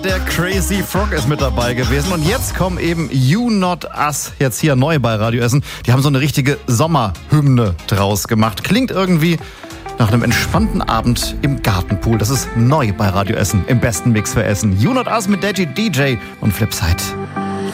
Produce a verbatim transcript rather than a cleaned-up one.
Der Crazy Frog ist mit dabei gewesen und jetzt kommen eben You Not Us jetzt hier neu bei Radio Essen. Die haben so eine richtige Sommerhymne draus gemacht. Klingt irgendwie nach einem entspannten Abend im Gartenpool. Das ist neu bei Radio Essen im besten Mix für Essen. You Not Us mit Deji D J und Flipside.